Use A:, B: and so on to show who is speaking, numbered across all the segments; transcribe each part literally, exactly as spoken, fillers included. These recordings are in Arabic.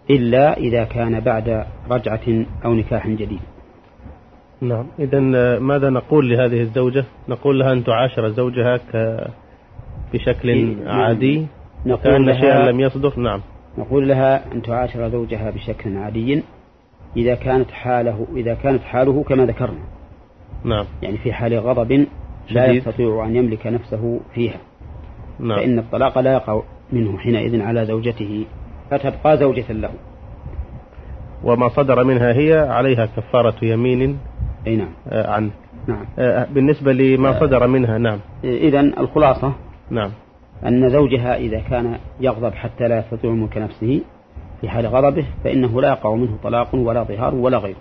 A: إلا إذا كان بعد رجعة أو نكاح جديد.
B: نعم. إذن ماذا نقول لهذه الزوجة؟ نقول لها أن تعاشر زوجها بشكل عادي وكأن شيئا لم يصدر؟ نعم.
A: نقول لها أن تعاشر زوجها بشكل عادي إذا كانت حاله إذا كانت حاله كما ذكرنا.
B: نعم.
A: يعني في حال غضب لا يستطيع أن يملك نفسه فيها. نعم. فإن الطلاق لا يقع منه حينئذ على زوجته فتبقى زوجة له.
B: وما صدر منها هي عليها كفارة يمين.
A: أي نعم.
B: آه عنه.
A: نعم.
B: آه بالنسبة لما صدر منها. نعم.
A: إذن الخلاصة.
B: نعم.
A: أن زوجها إذا كان يغضب حتى لا يستطيع ملك نفسه في حال غضبه فإنه لا يقع منه طلاق ولا ظهار ولا غيره،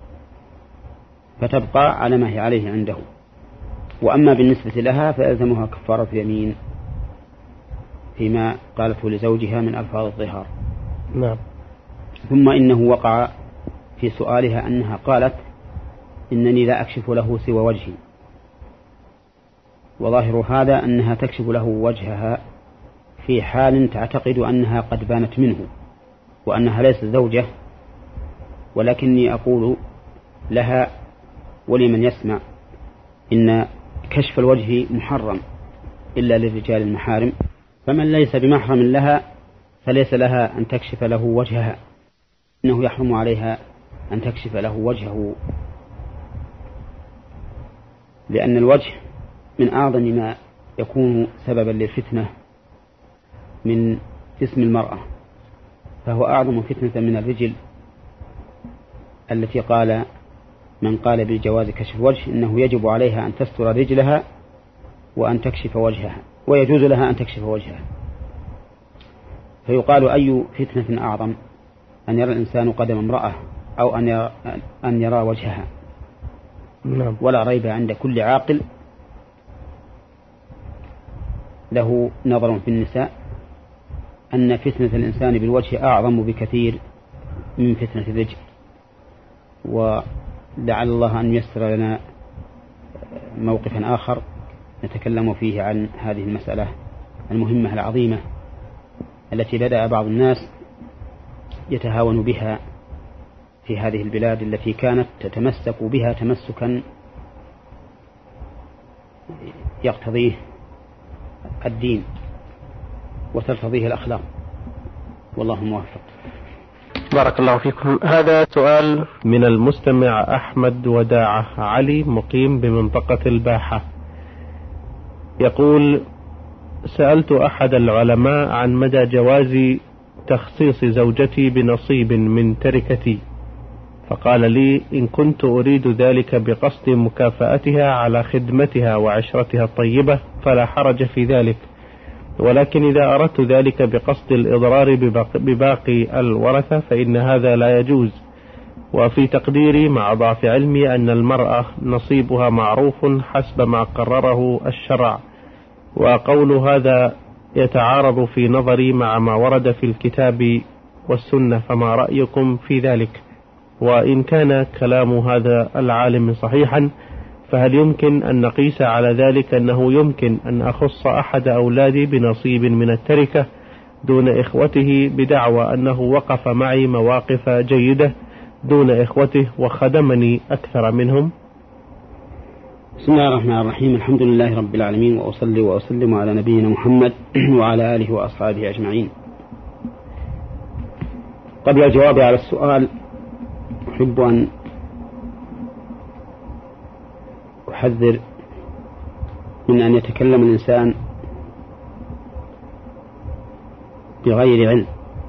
A: فتبقى على ما هي عليه عنده. وأما بالنسبة لها فيلزمها كفارة يمين فيما قالته لزوجها من ألفاظ الظهار.
B: نعم.
A: ثم إنه وقع في سؤالها أنها قالت إنني لا أكشف له سوى وجهي، وظاهر هذا أنها تكشف له وجهها في حال تعتقد أنها قد بانت منه وأنها ليست زوجة، ولكني أقول لها ولمن يسمع إن كشف الوجه محرم إلا للرجال المحارم، فمن ليس بمحرم لها فليس لها أن تكشف له وجهها، إنه يحرم عليها أن تكشف له وجهه، لأن الوجه من أعظم ما يكون سببا للفتنة من جسم المرأة، فهو أعظم فتنة من الرجل التي قال من قال بجواز كشف الوجه إنه يجب عليها أن تستر رجلها وأن تكشف وجهها، ويجوز لها أن تكشف وجهها. فيقال أي فتنة أعظم، أن يرى الإنسان قدم امرأة أو أن يرى, أن يرى وجهها؟
B: نعم.
A: ولا ريب عند كل عاقل له نظر في النساء أن فتنة الإنسان بالوجه أعظم بكثير من فتنة الرجل، ولعل الله أن ييسر لنا موقفا آخر نتكلم فيه عن هذه المسألة المهمة العظيمة التي بدأ بعض الناس يتهاون بها في هذه البلاد التي كانت تتمسك بها تمسكا يقتضيه الدين وترتضيه الأخلاق، والله موفق.
B: بارك الله فيكم. هذا سؤال من المستمع أحمد وداعة علي مقيم بمنطقة الباحة، يقول: سألت أحد العلماء عن مدى جواز تخصيص زوجتي بنصيب من تركتي، فقال لي: إن كنت أريد ذلك بقصد مكافأتها على خدمتها وعشرتها الطيبة فلا حرج في ذلك، ولكن إذا أردت ذلك بقصد الإضرار بباقي الورثة فإن هذا لا يجوز، وفي تقديري مع ضعف علمي أن المرأة نصيبها معروف حسب ما قرره الشرع، وقول هذا يتعارض في نظري مع ما ورد في الكتاب والسنة، فما رأيكم في ذلك؟ وإن كان كلام هذا العالم صحيحا فهل يمكن أن نقيس على ذلك أنه يمكن أن أخص أحد أولادي بنصيب من التركة دون إخوته بدعوى أنه وقف معي مواقف جيدة دون إخوته وخدمني أكثر منهم؟
A: بسم الله الرحمن الرحيم، الحمد لله رب العالمين، وأصلي وأسلم على نبينا محمد وعلى آله وأصحابه أجمعين. قبل الجواب على السؤال أحب أن أحذر من أن يتكلم الإنسان بغير علم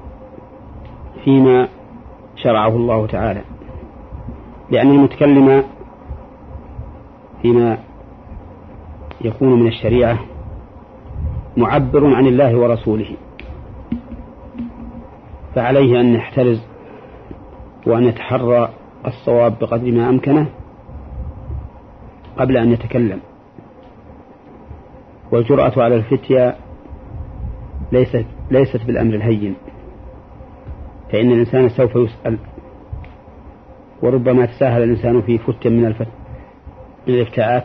A: فيما شرعه الله تعالى، لأن المتكلم فيما يكون من الشريعة معبر عن الله ورسوله، فعليه أن يحترز وأن يتحرى الصواب بقدر ما أمكنه قبل أن يتكلم. والجرأة على الفتية ليست, ليست بالأمر الهين، فإن الإنسان سوف يسأل، وربما تساهل الإنسان في فتية من الافتاءات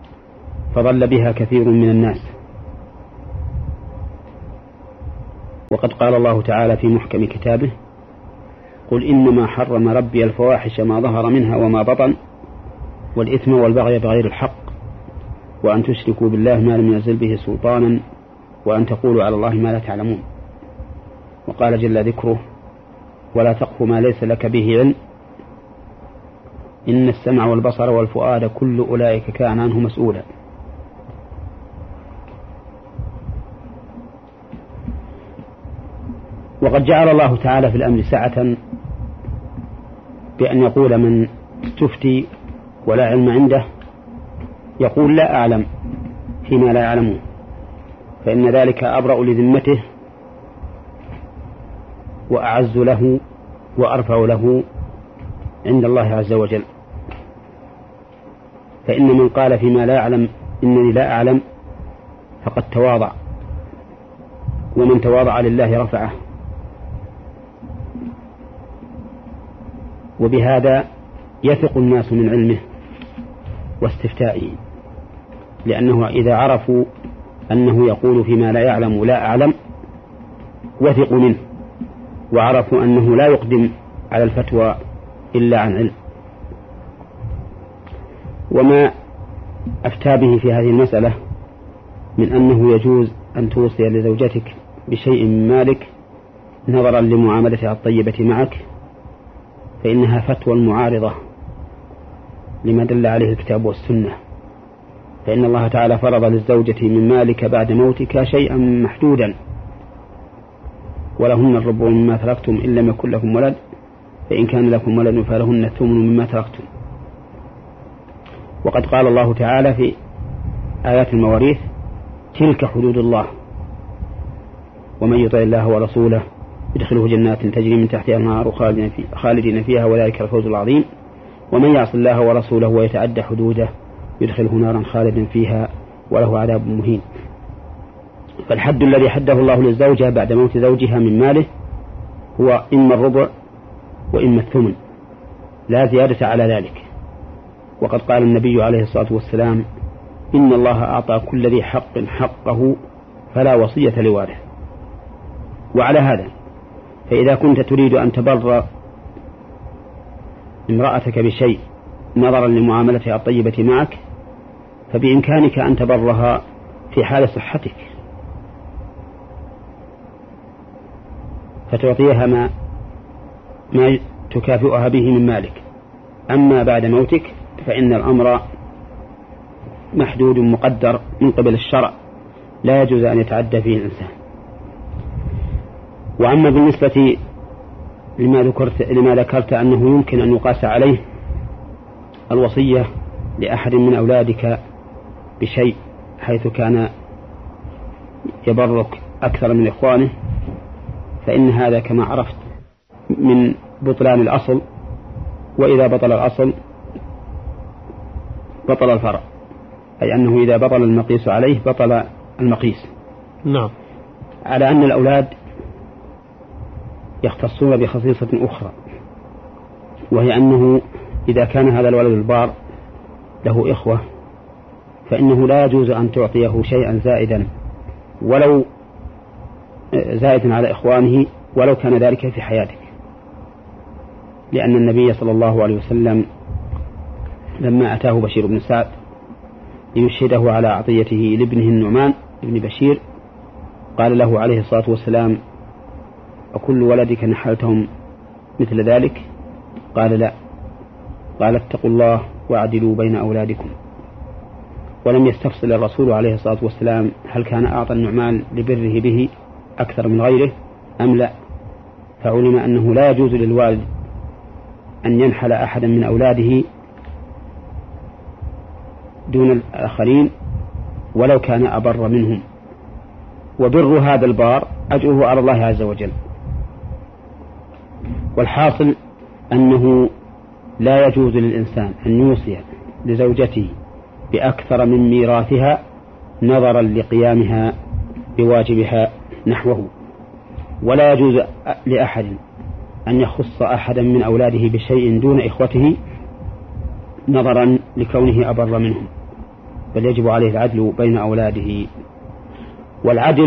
A: فضل بها كثير من الناس. وقد قال الله تعالى في محكم كتابه: قل إنما حرم ربي الفواحش ما ظهر منها وما بطن والإثم والبغي بغير الحق وأن تشركوا بالله ما لم ينزل به سلطانا وأن تقولوا على الله ما لا تعلمون. وقال جل ذكره: ولا تقف ما ليس لك به علم إن السمع والبصر والفؤاد كل أولئك كان عنه مسؤولا. وقد جعل الله تعالى في الأمر سعة بأن يقول من تفتي ولا علم عنده يقول لا أعلم فيما لا يعلمون، فإن ذلك أبرأ لذمته وأعز له وأرفع له عند الله عز وجل. فإن من قال فيما لا يعلم إنني لا أعلم فقد تواضع، ومن تواضع لله رفعه. وبهذا يثق الناس من علمه واستفتائه، لأنه إذا عرفوا أنه يقول فيما لا يعلم لا أعلم وثقوا منه، وعرفوا أنه لا يقدم على الفتوى إلا عن علم. وما أفتى به في هذه المسألة من أنه يجوز أن توصي لزوجتك بشيء من مالك نظرا لمعاملتها الطيبة معك، فإنها فتوى معارضة لما دل عليه الكتاب والسنة. فإن الله تعالى فرض للزوجة من مالك بعد موتك شيئا محدودا: ولهن الربع مما تركتم إن لم يكن لكم ولد فإن كان لكم ولد فلهن الثمن مما تركتم. وقد قال الله تعالى في آيات المواريث: تلك حدود الله ومن يطع الله ورسوله يدخله جنات تجري من تحتها النار خالدين فيها وذلك الفوز العظيم ومن يعص الله ورسوله ويتعدى حدوده يدخله نارا خالدا فيها وله عذاب مهين. فالحد الذي حده الله للزوجة بعد موت زوجها من ماله هو إما الربع وإما الثمن، لا زيادة على ذلك. وقد قال النبي عليه الصلاة والسلام: إن الله أعطى كل ذي حق حقه فلا وصية لوارث. وعلى هذا فإذا كنت تريد أن تبر امرأتك بشيء نظرا لمعاملتها الطيبة معك فبإمكانك أن تبرها في حال صحتك، فتعطيها ما, ما تكافئها به من مالك. أما بعد موتك فإن الأمر محدود مقدر من قبل الشرع، لا يجوز أن يتعدى فيه الإنسان. وأما بالنسبة لما ذكرت, لما ذكرت أنه يمكن أن يقاس عليه الوصية لأحد من أولادك بشيء حيث كان يبرك أكثر من إخوانه، فإن هذا كما عرفت من بطلان الأصل، وإذا بطل الأصل بطل الفرع، أي أنه إذا بطل المقيس عليه بطل المقيس.
B: نعم.
A: على أن الأولاد يختصون بخصيصة أخرى، وهي أنه إذا كان هذا الولد البار له إخوة فإنه لا يجوز أن تعطيه شيئا زائدا ولو زائدا على إخوانه ولو كان ذلك في حياتك، لأن النبي صلى الله عليه وسلم لما أتاه بشير بن سعد ليشهده على عطيته لابنه النعمان ابن بشير قال له عليه الصلاة والسلام: أكل ولدك نحلتهم مثل ذلك؟ قال: لا. قال: اتقوا الله واعدلوا بين أولادكم. ولم يستفصل الرسول عليه الصلاة والسلام هل كان أعطى النعمان لبره به أكثر من غيره أم لا، فعلم أنه لا يجوز للوالد أن ينحل أحدا من أولاده دون الآخرين ولو كان أبر منهم، وبر هذا البار أجره على الله عز وجل. والحاصل أنه لا يجوز للإنسان أن يوصي لزوجته بأكثر من ميراثها نظرا لقيامها بواجبها نحوه، ولا يجوز لأحد أن يخص أحدا من أولاده بشيء دون إخوته نظرا لكونه أبر منهم، بل يجب عليه العدل بين أولاده. والعدل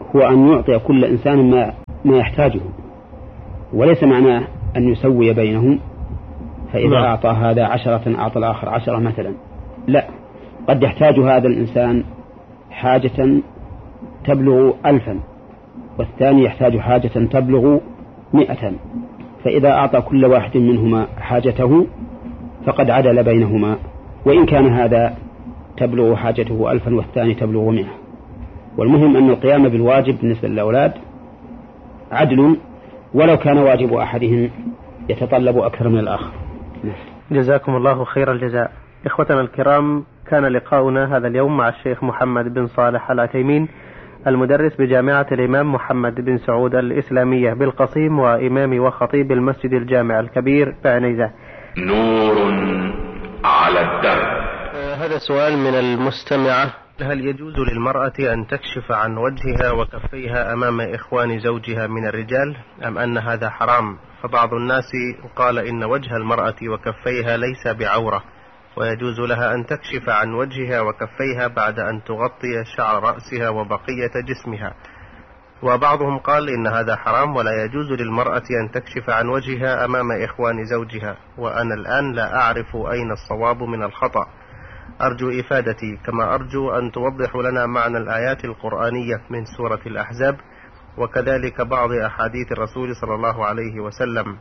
A: هو أن يعطي كل إنسان ما, ما يحتاجه، وليس معناه أن يسوي بينهم، فإذا لا. أعطى هذا عشرة أعطى الآخر عشرة مثلا، لا، قد يحتاج هذا الإنسان حاجة تبلغ ألفا والثاني يحتاج حاجة تبلغ مئة، فإذا أعطى كل واحد منهما حاجته فقد عدل بينهما، وإن كان هذا تبلغ حاجته ألفا والثاني تبلغ مئة. والمهم أن القيام بالواجب بالنسبة للأولاد عدل، ولو كان واجب أحدهم يتطلب أكثر من الآخر.
B: جزاكم الله خير الجزاء. إخوتنا الكرام، كان لقاؤنا هذا اليوم مع الشيخ محمد بن صالح العثيمين، المدرس بجامعة الإمام محمد بن سعود الإسلامية بالقصيم، وإمام وخطيب المسجد الجامع الكبير بعنيزة.
C: نور على الدرب.
B: آه هذا سؤال من المستمعة: هل يجوز للمرأة أن تكشف عن وجهها وكفيها أمام إخوان زوجها من الرجال، أم أن هذا حرام؟ فبعض الناس قال إن وجه المرأة وكفيها ليس بعورة، ويجوز لها أن تكشف عن وجهها وكفيها بعد أن تغطي شعر رأسها وبقية جسمها. وبعضهم قال إن هذا حرام ولا يجوز للمرأة أن تكشف عن وجهها أمام إخوان زوجها، وأنا الآن لا أعرف أين الصواب من الخطأ. أرجو إفادتي، كما أرجو أن توضح لنا معنى الآيات القرآنية من سورة الأحزاب، وكذلك بعض أحاديث الرسول صلى الله عليه وسلم.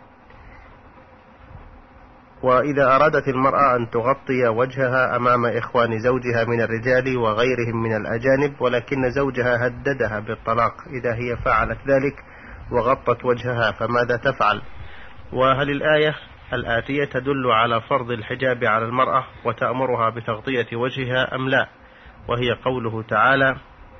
B: وإذا أرادت المرأة أن تغطي وجهها أمام إخوان زوجها من الرجال وغيرهم من الأجانب، ولكن زوجها هددها بالطلاق إذا هي فعلت ذلك وغطت وجهها، فماذا تفعل؟ وهل الآية الآتية تدل على فرض الحجاب على المرأة وتأمرها بتغطية وجهها أم لا؟ وهي قوله تعالى: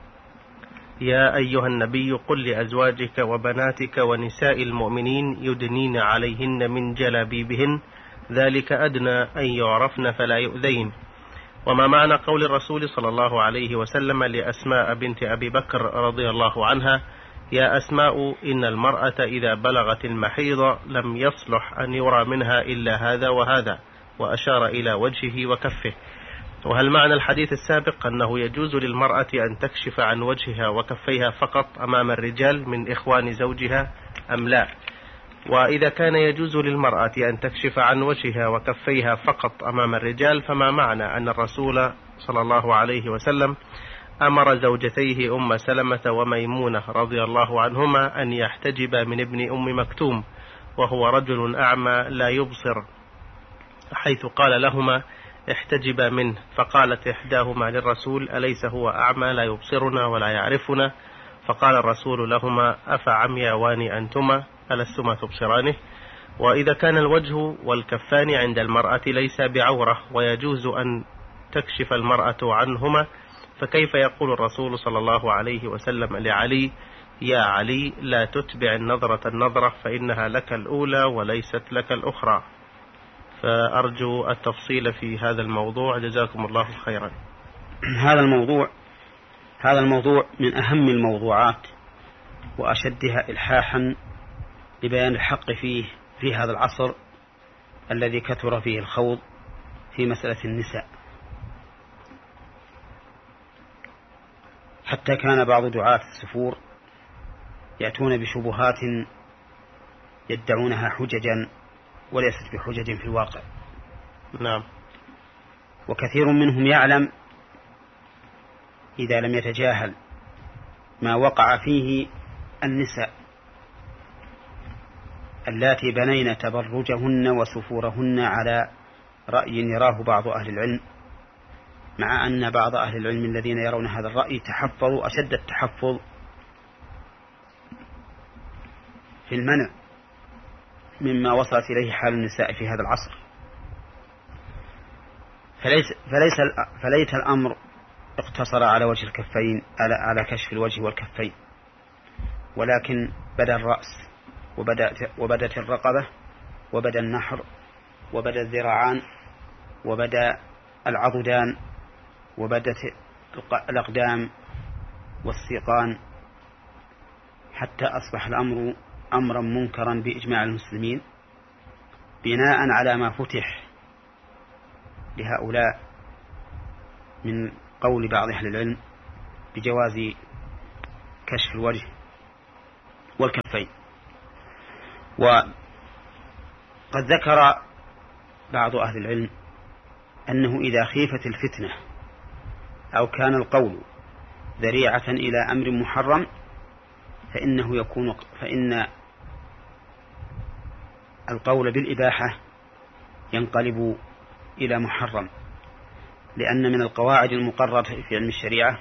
B: يا أيها النبي قل لأزواجك وبناتك ونساء المؤمنين يدنين عليهن من جلابيبهن ذلك أدنى أن يعرفن فلا يؤذين. وما معنى قول الرسول صلى الله عليه وسلم لأسماء بنت أبي بكر رضي الله عنها: يا أسماء إن المرأة إذا بلغت المحيض لم يصلح أن يرى منها إلا هذا وهذا، وأشار إلى وجهه وكفه. وهل معنى الحديث السابق أنه يجوز للمرأة أن تكشف عن وجهها وكفيها فقط أمام الرجال من إخوان زوجها أم لا؟ وإذا كان يجوز للمرأة أن تكشف عن وجهها وكفيها فقط أمام الرجال، فما معنى أن الرسول صلى الله عليه وسلم أمر زوجتيه أم سلمة وميمونة رضي الله عنهما أن يحتجبا من ابن أم مكتوم وهو رجل أعمى لا يبصر، حيث قال لهما احتجبا منه، فقالت إحداهما للرسول: أليس هو أعمى لا يبصرنا ولا يعرفنا؟ فقال الرسول لهما: أفعمياوان أنتما ألستما تبصرانه؟ وإذا كان الوجه والكفان عند المرأة ليس بعورة ويجوز أن تكشف المرأة عنهما، فكيف يقول الرسول صلى الله عليه وسلم لعلي: يا علي لا تتبع النظرة النظرة فإنها لك الأولى وليست لك الأخرى؟ فأرجو التفصيل في هذا الموضوع، جزاكم الله خيرا.
A: هذا الموضوع هذا الموضوع من أهم الموضوعات وأشدها إلحاحا لبيان الحق فيه في هذا العصر الذي كثر فيه الخوض في مسألة النساء، حتى كان بعض دعاة السفور يأتون بشبهات يدعونها حججا وليست بحجج في الواقع.
B: نعم.
A: وكثير منهم يعلم إذا لم يتجاهل ما وقع فيه النساء اللاتي بنين تبرجهن وسفورهن على رأي يراه بعض أهل العلم، مع أن بعض أهل العلم الذين يرون هذا الرأي تحفظوا أشد التحفظ في المنع مما وصلت إليه حال النساء في هذا العصر. فليس, فليس فليت الأمر اقتصر على وجه الكفين، على, على كشف الوجه والكفين، ولكن بدا الرأس وبدت الرقبة وبدا النحر وبدا الذراعان وبدا العضدان وبدت الأقدام والسيقان، حتى أصبح الأمر أمرا منكرا بإجماع المسلمين، بناء على ما فتح لهؤلاء من قول بعض أهل العلم بجواز كشف الوجه والكفين. وقد ذكر بعض أهل العلم أنه إذا خيفت الفتنة أو كان القول ذريعة إلى أمر محرم فإنه يكون فإن القول بالإباحة ينقلب إلى محرم، لأن من القواعد المقررة في علم الشريعة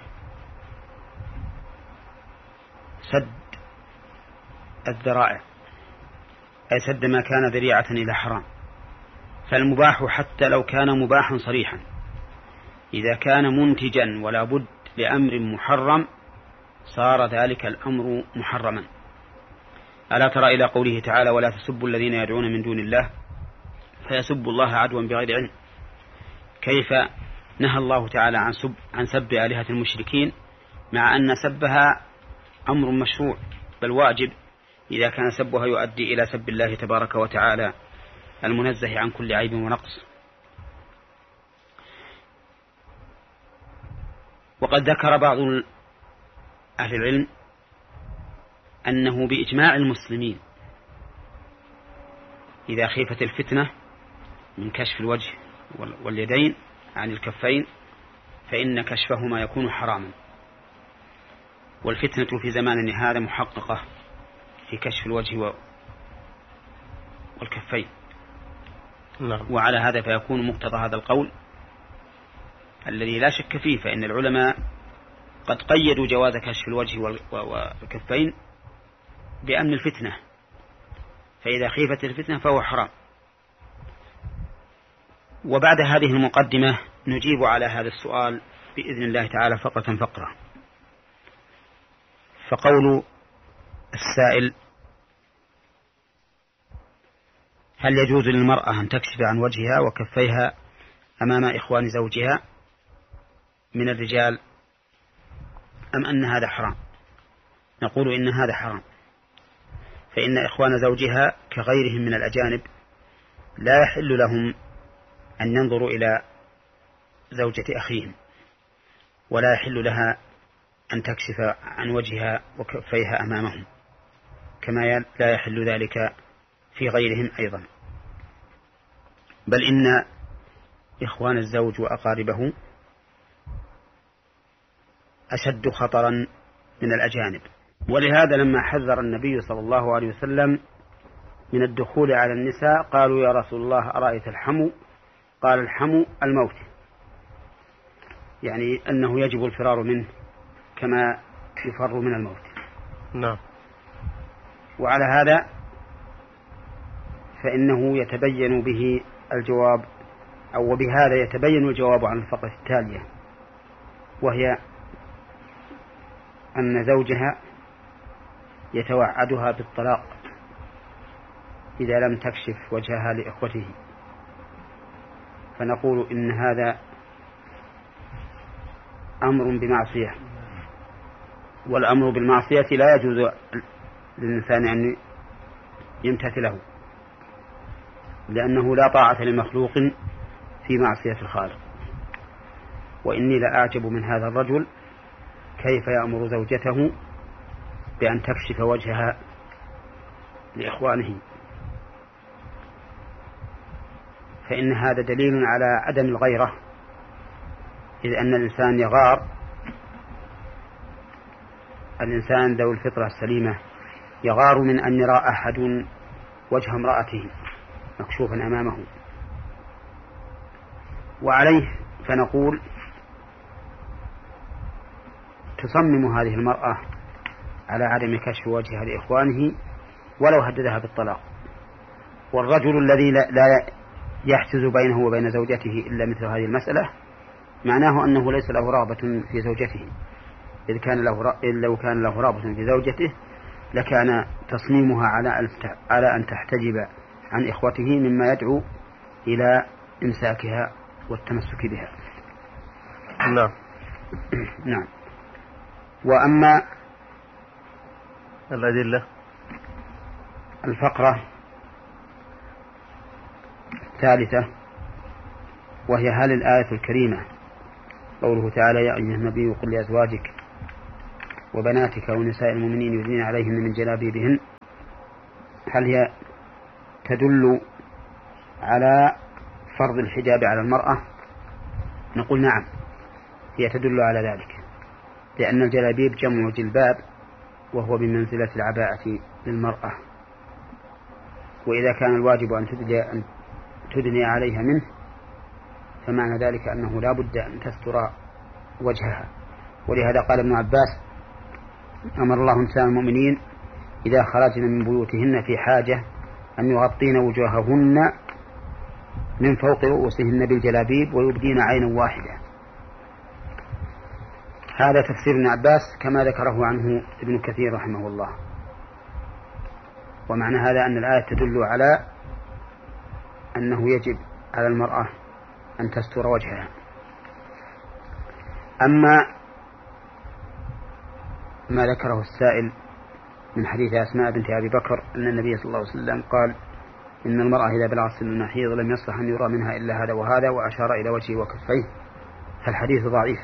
A: سد الذرائع، أي سد ما كان ذريعة إلى حرام. فالمباح حتى لو كان مباحا صريحا إذا كان منتجا ولا بد لأمر محرم صار ذلك الأمر محرما. ألا ترى إلى قوله تعالى ولا تسبوا الذين يدعون من دون الله فيسبوا الله عدوا بغير علم. كيف نهى الله تعالى عن سب, عن سب آلهة المشركين مع أن سبها أمر مشروع بل واجب إذا كان سبها يؤدي إلى سب الله تبارك وتعالى المنزه عن كل عيب ونقص. وقد ذكر بعض أهل العلم أنه بإجماع المسلمين إذا خيفت الفتنة من كشف الوجه واليدين عن الكفين فإن كشفهما يكون حراما، والفتنة في زماننا هذا محققة في كشف الوجه والكفين.
B: نعم.
A: وعلى هذا فيكون مقتضى هذا القول الذي لا شك فيه، فإن العلماء قد قيدوا جواز كشف الوجه والكفين بأمن الفتنة، فإذا خيفت الفتنة فهو حرام. وبعد هذه المقدمة نجيب على هذا السؤال بإذن الله تعالى فقرة فقرة. فقول السائل: هل يجوز للمرأة أن تكشف عن وجهها وكفيها أمام إخوان زوجها من الرجال أم أن هذا حرام؟ نقول إن هذا حرام، فإن إخوان زوجها كغيرهم من الأجانب لا يحل لهم أن ينظروا إلى زوجة أخيهم، ولا يحل لها أن تكشف عن وجهها وكفيها أمامهم، كما لا يحل ذلك في غيرهم أيضا. بل إن إخوان الزوج وأقاربه أشد خطرا من الأجانب. ولهذا لما حذر النبي صلى الله عليه وسلم من الدخول على النساء قالوا يا رسول الله أرأيت الحمو؟ قال الحمو الموت، يعني أنه يجب الفرار منه كما يفر من الموت.
B: نعم.
A: وعلى هذا فإنه يتبين به الجواب أو وبهذا يتبين الجواب عن الفقرة التالية، وهي أن زوجها يتوعدها بالطلاق إذا لم تكشف وجهها لإخوته، فنقول إن هذا أمر بمعصية، والأمر بالمعصية لا يجوز للإنسان أن يمتثله، لأنه لا طاعة لمخلوق في معصية الخالق. وإني لأعجب من هذا الرجل كيف يأمر زوجته بأن تكشف وجهها لإخوانه، فإن هذا دليل على عدم الغيرة، إذ أن الإنسان يغار، الإنسان ذو الفطرة السليمة يغار من أن يرى أحد وجه امرأته مكشوفا أمامه. وعليه فنقول تصمم هذه المرأة على عدم كشف وجهها لإخوانه ولو هددها بالطلاق. والرجل الذي لا يحجز بينه وبين زوجته إلا مثل هذه المسألة معناه أنه ليس له رغبة في زوجته، إذ كان له لو كان له رغبة في زوجته لكان تصميمها على أن تحتجب عن إخوته مما يدعو إلى إمساكها والتمسك بها.
B: نعم.
A: نعم. وأما
B: الأدلة
A: الفقرة الثالثة وهي هل الآية الكريمة قوله تعالى يا أيها النبي قل لأزواجك وبناتك ونساء المؤمنين يدنين عليهن من جلابيبهن، هل هي تدل على فرض الحجاب على المرأة؟ نقول نعم، هي تدل على ذلك، لأن الجلابيب جمع جلباب وهو بمنزلة العباءة للمرأة، وإذا كان الواجب أن تدني عليها منه فمعنى ذلك أنه لا بد أن تستر وجهها. ولهذا قال ابن عباس: أمر الله نساء المؤمنين إذا خرجن من بيوتهن في حاجة أن يغطين وجوههن من فوق رؤوسهن بالجلابيب ويبدين عينا واحدة. هذا تفسير ابن عباس كما ذكره عنه ابن كثير رحمه الله. ومعنى هذا أن الآية تدل على أنه يجب على المرأة أن تستر وجهها. أما ما ذكره السائل من حديث أسماء بنت أبي بكر أن النبي صلى الله عليه وسلم قال: إن المرأة إذا بلغت سن المحيض لم يصلح أن يرى منها إلا هذا وهذا، وأشار إلى وجهه وكفيه، فالحديث ضعيف،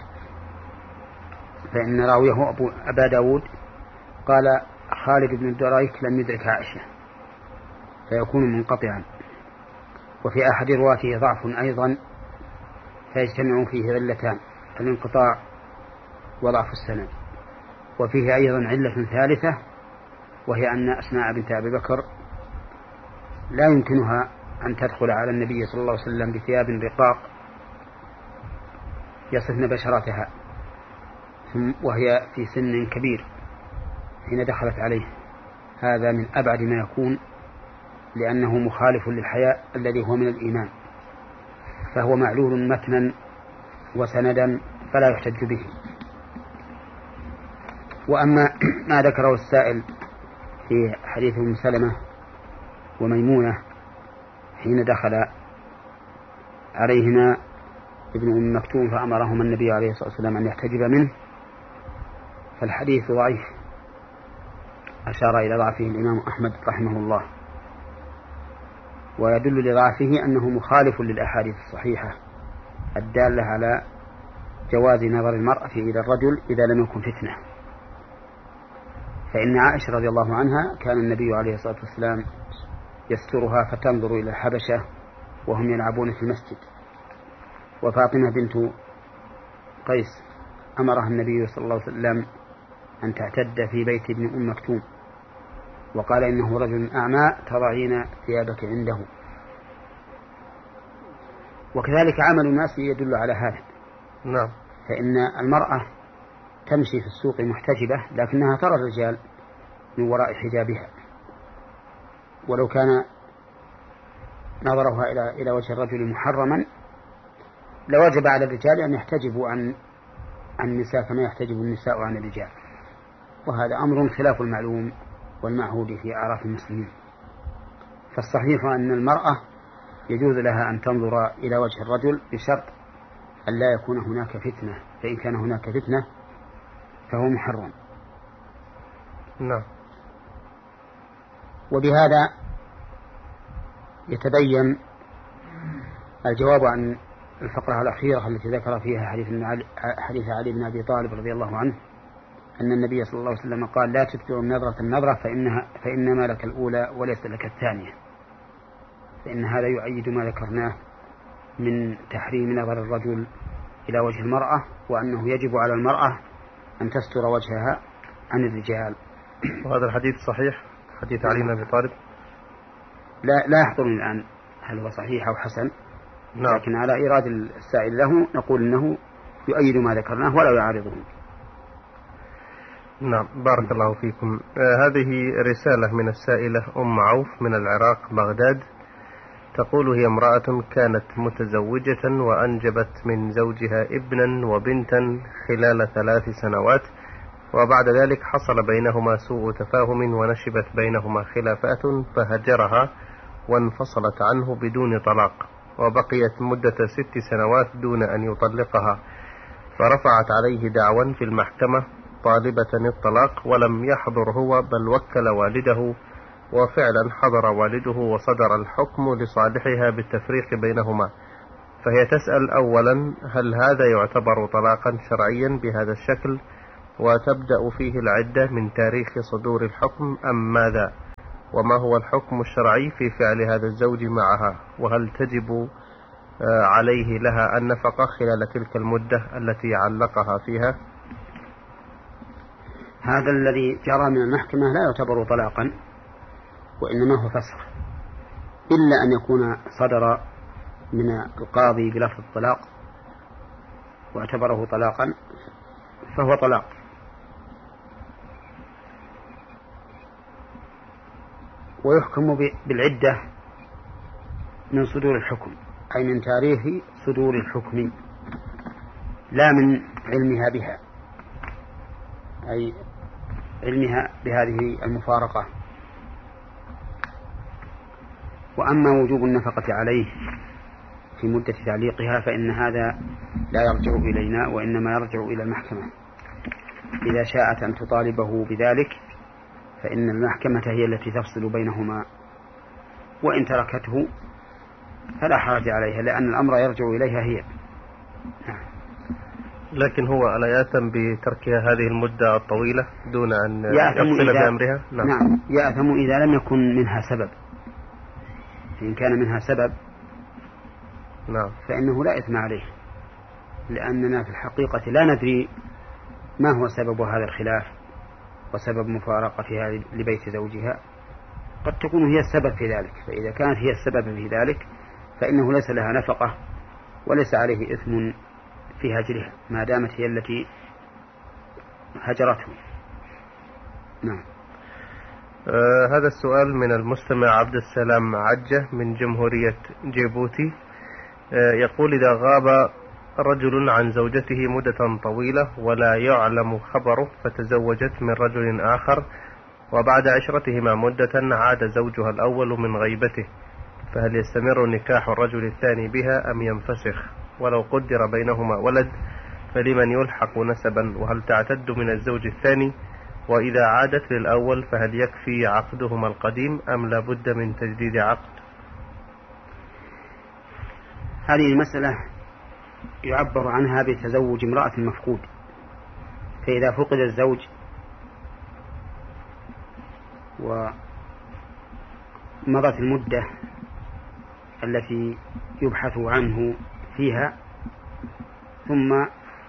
A: فإن راويه أبو أبا داود قال: خالد بن الدريك لم يدرك عائشة، فيكون منقطعا. وفي أحد رواته ضعف أيضا، فيجتمع فيه علتان: الانقطاع وضعف السند. وفيه أيضا علة ثالثة، وهي أن أسماء بنت أبي بكر لا يمكنها أن تدخل على النبي صلى الله عليه وسلم بثياب رقاق يصفن بشرتها وهي في سن كبير حين دخلت عليه. هذا من أبعد ما يكون، لأنه مخالف للحياء الذي هو من الإيمان، فهو معلول متنا وسندا فلا يحتج به. وأما ما ذكره السائل في حديث ام سلمة وميمونة حين دخل عليهما ابن أم مكتوم فأمرهما النبي عليه الصلاة والسلام أن يحتجب منه، فالحديث ضعيف، أشار إلى ضعفه الإمام أحمد رحمه الله. ويدل لضعفه أنه مخالف للأحاديث الصحيحة الدالة على جواز نظر المرأة إلى الرجل إذا لم يكن فتنة. فإن عائشة رضي الله عنها كان النبي عليه الصلاة والسلام يسترها فتنظر إلى الحبشة وهم يلعبون في المسجد. وفاطمة بنت قيس أمرها النبي صلى الله عليه وسلم أن تعتد في بيت ابن أم مكتوم، وقال: إنه رجل أعمى تضعين ثيابك عنده. وكذلك عمل الناس يدل على هذا.
B: نعم.
A: فإن المرأة تمشي في السوق محتجبة لكنها ترى الرجال من وراء حجابها، ولو كان نظرها إلى إلى وجه الرجل محرما لوجب على الرجال أن يحتجبوا عن عن النساء كما يحتجب النساء عن الرجال، وهذا أمر خلاف المعلوم والمعهود في أعراف المسلمين. فالصحيح أن المرأة يجوز لها أن تنظر إلى وجه الرجل بشرط أن لا يكون هناك فتنة، فإن كان هناك فتنة فهو محرم.
B: نعم.
A: وبهذا يتبين الجواب عن الفقرة الأخيرة التي ذكر فيها حديث حديث علي بن أبي طالب رضي الله عنه أن النبي صلى الله عليه وسلم قال: لا تتبع النظرة النظرة فإنها فإنما لك الأولى وليس لك الثانية. فإن هذا يؤيد ما ذكرناه من تحريم نظر الرجل إلى وجه المرأة، وأنه يجب على المرأة أن تستر وجهها عن الرجال.
B: وهذا الحديث صحيح، حديث علي بن أبي طالب؟
A: لا لا يحضرني الآن هل هو صحيح أو حسن.
B: نعم.
A: لكن على إيراد السائل له نقول إنه يؤيد ما ذكرناه ولا يعارضه.
B: نعم. بارك الله فيكم. آه هذه رسالة من السائلة أم عوف من العراق بغداد، تقول: هي امرأة كانت متزوجة وأنجبت من زوجها ابنا وبنتا خلال ثلاث سنوات، وبعد ذلك حصل بينهما سوء تفاهم ونشبت بينهما خلافات فهجرها وانفصلت عنه بدون طلاق، وبقيت مدة ست سنوات دون أن يطلقها، فرفعت عليه دعوى في المحكمة طالبة الطلاق ولم يحضر هو بل وكل والده، وفعلا حضر والده وصدر الحكم لصالحها بالتفريق بينهما. فهي تسأل: أولا، هل هذا يعتبر طلاقا شرعيا بهذا الشكل؟ وتبدأ فيه العدة من تاريخ صدور الحكم أم ماذا؟ وما هو الحكم الشرعي في فعل هذا الزوج معها؟ وهل تجب عليه لها النفقة خلال تلك المدة التي علقها فيها؟
A: هذا الذي جرى من المحكمة لا يعتبر طلاقا، وإنما هو فسخ، إلا أن يكون صدر من القاضي بلفظ الطلاق واعتبره طلاقا فهو طلاق. ويحكم بالعدة من صدور الحكم، أي من تاريخ صدور الحكم، لا من علمها بها، أي علمها بهذه المفارقة. وأما وجوب النفقة عليه في مدة تعليقها فإن هذا لا يرجع إلينا، وإنما يرجع إلى المحكمة. إذا شاءت أن تطالبه بذلك فإن المحكمة هي التي تفصل بينهما، وإن تركته فلا حرج عليها، لأن الأمر يرجع إليها هي. نعم.
B: لكن هو ألا يأثم بتركها هذه المدة الطويلة دون أن
A: يفصل
B: بأمرها؟
A: نعم. نعم يأثم إذا لم يكن منها سبب. فإن كان منها سبب
B: نعم
A: فإنه لا إثم عليه، لأننا في الحقيقة لا ندري ما هو سبب هذا الخلاف وسبب مفارقتها لبيت زوجها، قد تكون هي السبب في ذلك. فإذا كانت هي السبب في ذلك فإنه ليس لها نفقة وليس عليه إثم في هجرها ما دامت هي التي هجرته. نعم.
B: آه هذا السؤال من المستمع عبد السلام عجة من جمهورية جيبوتي. آه يقول: إذا غاب رجل عن زوجته مدة طويلة ولا يعلم خبره فتزوجت من رجل آخر، وبعد عشرتهما مدة عاد زوجها الأول من غيبته، فهل يستمر نكاح الرجل الثاني بها أم ينفسخ؟ ولو قدر بينهما ولد فلمن يلحق نسبا؟ وهل تعتد من الزوج الثاني؟ وإذا عادت للأول فهل يكفي عقدهما القديم أم لا بد من تجديد عقد؟
A: هذه المسألة يعبر عنها بتزوج امرأة مفقود. فإذا فقد الزوج ومضت المدة التي يبحث عنه فيها ثم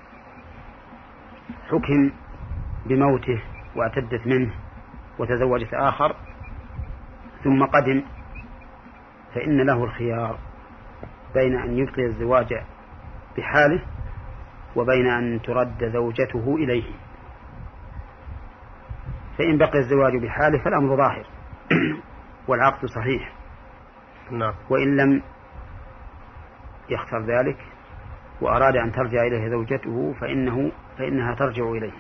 A: حكم بموته واعتدت منه وتزوجت آخر ثم قدم، فإن له الخيار بين أن يبقي الزواج بحاله وبين أن ترد زوجته إليه. فإن بقي الزواج بحاله فالأمر ظاهر والعقد صحيح.
B: نعم.
A: وإن لم يختر ذلك وأراد أن ترجع إليه زوجته فإنه فإنها ترجع إليه،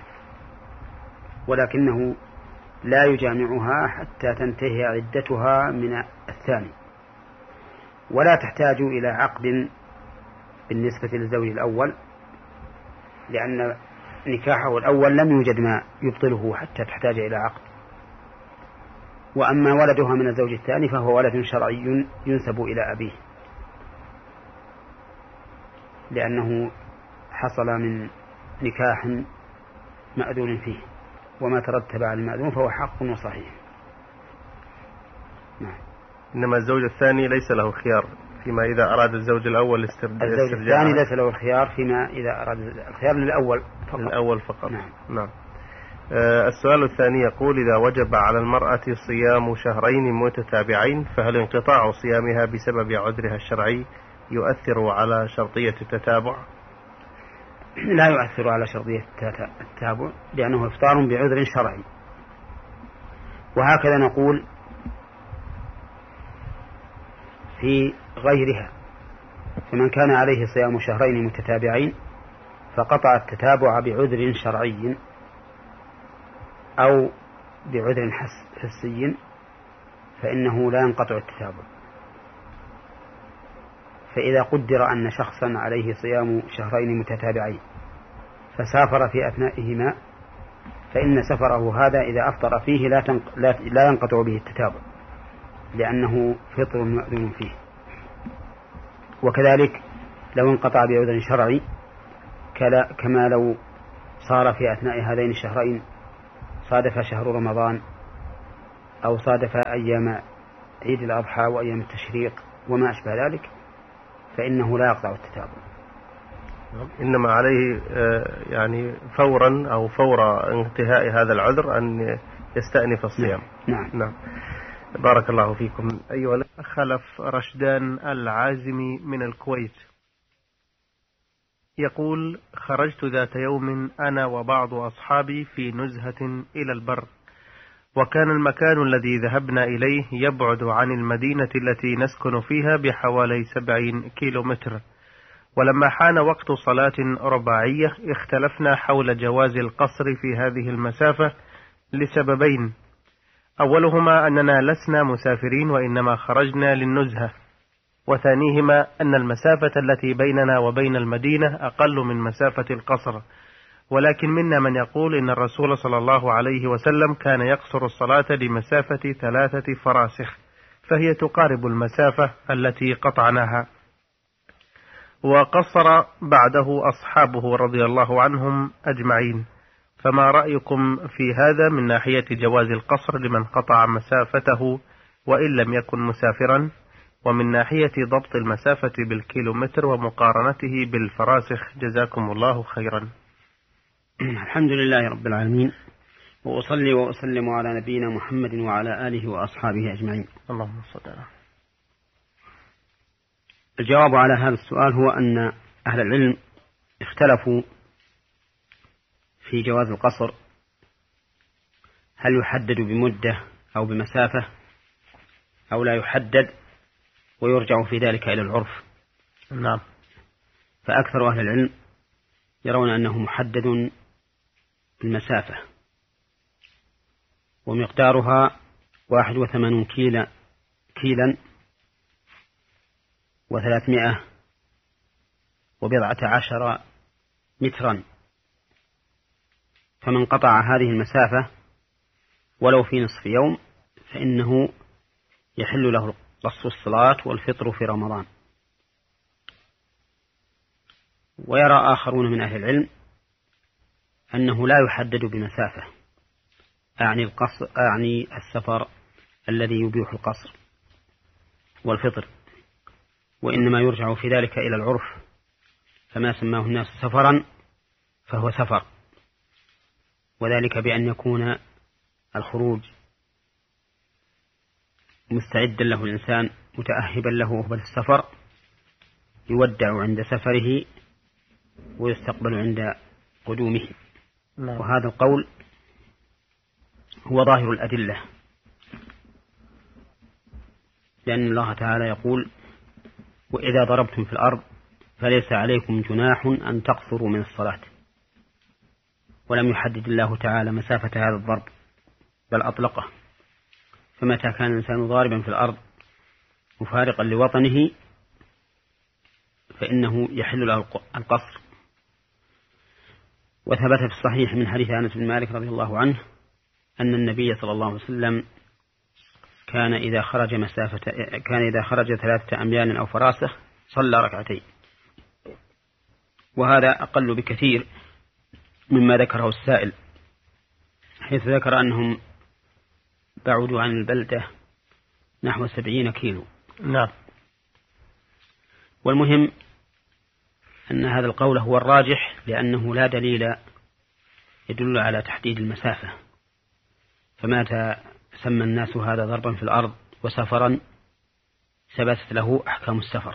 A: ولكنه لا يجامعها حتى تنتهي عدتها من الثاني، ولا تحتاج إلى عقد بالنسبة للزوج الأول، لأن نكاحه الأول لم يوجد ما يبطله حتى تحتاج إلى عقد. وأما ولدها من الزوج الثاني فهو ولد شرعي ينسب إلى أبيه، لأنه حصل من نكاح مأذون فيه، وما ترتب على المأذون فهو حق وصحيح.
B: نعم. إنما الزوج الثاني ليس له خيار فيما إذا أراد الزوج الأول استرجاع.
A: الزوج الثاني ليس له الخيار فيما إذا أراد الخيار للأول فقط.
B: الأول فقط.
A: نعم.
B: نعم. آه السؤال الثاني يقول: إذا وجب على المرأة صيام شهرين متتابعين فهل انقطاع صيامها بسبب عذرها الشرعي يؤثر على شرطية التتابع؟
A: لا يؤثر على شرطية التتابع، لأنه إفطار بعذر شرعي. وهكذا نقول في غيرها، فمن كان عليه صيام شهرين متتابعين فقطع التتابع بعذر شرعي أو بعذر حسي فإنه لا ينقطع التتابع. فإذا قدر أن شخصا عليه صيام شهرين متتابعين فسافر في أثنائهما فإن سفره هذا إذا أفطر فيه لا, تنق... لا... لا ينقطع به التتابع، لأنه فطر مأذون فيه. وكذلك لو انقطع بعذر شرعي كما لو صار في أثناء هذين الشهرين صادف شهر رمضان أو صادف أيام عيد الأضحى وأيام التشريق وما أشبه ذلك فإنه لا يقطع التتابع،
B: إنما عليه يعني فورا أو فور انتهاء هذا العذر أن يستأنف الصيام.
A: نعم.
B: نعم. بارك الله فيكم. أيها خلف رشدان العازمي من الكويت يقول: خرجت ذات يوم أنا وبعض أصحابي في نزهة إلى البر، وكان المكان الذي ذهبنا إليه يبعد عن المدينة التي نسكن فيها بحوالي سبعين كيلو متر. ولما حان وقت صلاة رباعية اختلفنا حول جواز القصر في هذه المسافة لسببين: أولهما أننا لسنا مسافرين وإنما خرجنا للنزهة، وثانيهما أن المسافة التي بيننا وبين المدينة أقل من مسافة القصر، ولكن منا من يقول إن الرسول صلى الله عليه وسلم كان يقصر الصلاة لمسافة ثلاثة فراسخ، فهي تقارب المسافة التي قطعناها، وقصر بعده أصحابه رضي الله عنهم أجمعين. فما رأيكم في هذا من ناحية جواز القصر لمن قطع مسافته وإن لم يكن مسافرا، ومن ناحية ضبط المسافة بالكيلومتر ومقارنته بالفراسخ؟ جزاكم الله خيرا.
A: الحمد لله رب العالمين، وأصلي وأسلم على نبينا محمد وعلى آله وأصحابه أجمعين.
B: اللهم صل على.
A: الجواب على هذا السؤال هو أن أهل العلم اختلفوا في جواز القصر، هل يحدد بمدة أو بمسافة أو لا يحدد، ويرجع في ذلك إلى العرف.
B: نعم.
A: فأكثر أهل العلم يرون أنه محدد بالمسافة، ومقدارها واحد وثمانون كيلا كيلا وثلاثمائة وبضعة عشر مترا، فمن قطع هذه المسافة ولو في نصف يوم فإنه يحل له قصر الصلاة والفطر في رمضان. ويرى آخرون من أهل العلم أنه لا يحدد بمسافة، أعني القصر أعني السفر الذي يبيح القصر والفطر، وإنما يرجع في ذلك إلى العرف، فما سماه الناس سفرا فهو سفر، وذلك بأن يكون الخروج مستعدا له الإنسان متأهبا له وهو السفر، يودع عند سفره ويستقبل عند قدومه.
B: نعم.
A: وهذا القول هو ظاهر الأدلة، لأن الله تعالى يقول: وإذا ضربتم في الأرض فليس عليكم جناح أن تقصروا من الصلاة، ولم يحدد الله تعالى مسافة هذا الضرب بل أطلقه، فمتى كان الإنسان ضاربا في الأرض مفارقا لوطنه فإنه يحل له القصر. وثبت في الصحيح من حديث أنس بن مالك رضي الله عنه أن النبي صلى الله عليه وسلم كان إذا خرج مسافة كان إذا خرج ثلاثة أميال أو فراسخ صلى ركعتين، وهذا أقل بكثير مما ذكره السائل، حيث ذكر أنهم بعدوا عن البلدة نحو سبعين كيلو.
B: نعم.
A: والمهم أن هذا القول هو الراجح، لأنه لا دليل يدل على تحديد المسافة، فمتى سمى الناس هذا ضربا في الأرض وسفرا ثبتت له أحكام السفر.